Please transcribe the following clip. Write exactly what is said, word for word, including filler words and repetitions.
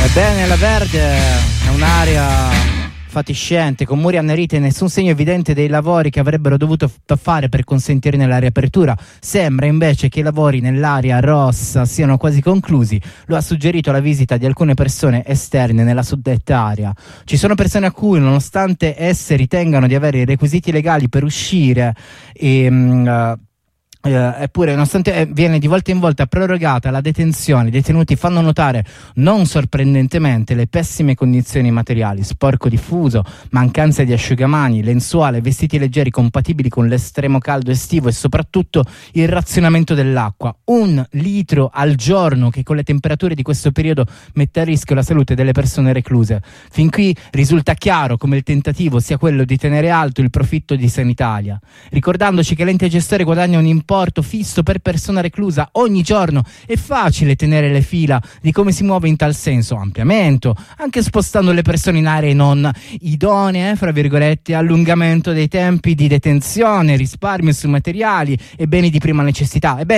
Ebbene, la Verde è un'area fatiscente, con muri anneriti e nessun segno evidente dei lavori che avrebbero dovuto f- fare per consentirne la riapertura. Sembra invece che i lavori nell'area rossa siano quasi conclusi. Lo ha suggerito la visita di alcune persone esterne nella suddetta area. Ci sono persone a cui, nonostante esse ritengano di avere i requisiti legali per uscire e uh, Uh, eppure, nonostante eh, viene di volta in volta prorogata la detenzione, i detenuti fanno notare, non sorprendentemente, le pessime condizioni materiali: sporco diffuso, mancanza di asciugamani, lenzuola, vestiti leggeri compatibili con l'estremo caldo estivo e soprattutto il razionamento dell'acqua. Un litro al giorno, che con le temperature di questo periodo mette a rischio la salute delle persone recluse. Fin qui risulta chiaro come il tentativo sia quello di tenere alto il profitto di Sanitalia, ricordandoci che l'ente gestore guadagna un importo fisso per persona reclusa ogni giorno. È facile tenere le fila di come si muove in tal senso: ampliamento, anche spostando le persone in aree non idonee, fra virgolette, allungamento dei tempi di detenzione, risparmio su materiali e beni di prima necessità. Ebbene,